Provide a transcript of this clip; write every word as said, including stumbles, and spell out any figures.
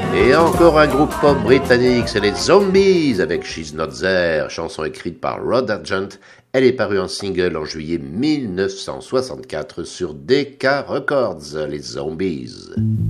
Et encore un groupe pop britannique, c'est les Zombies avec She's Not There, chanson écrite par Rod Argent. Elle est parue en single en juillet mille neuf cent soixante-quatre sur Decca Records, les Zombies.